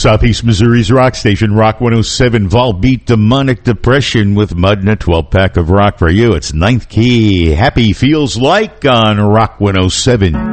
Southeast Missouri's rock station, Rock 107. Volbeat, Demonic Depression with Mud and a 12-pack of rock for you. It's Ninth Key. Happy Feels Like on Rock 107.